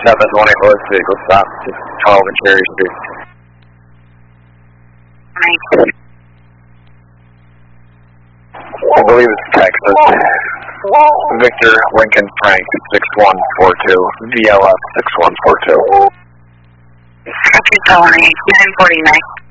West vehicle stop, 12 and Cherry Street. I believe it's Texas. Victor Lincoln Frank 6142, VLF 6142. Copy, 949.